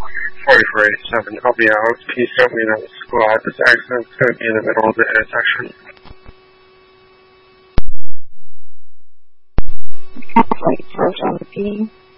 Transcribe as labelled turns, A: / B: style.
A: 4487, help me out. Can you stop me in on the squad? This accident's going to be in the middle of the intersection.
B: Like, on the P.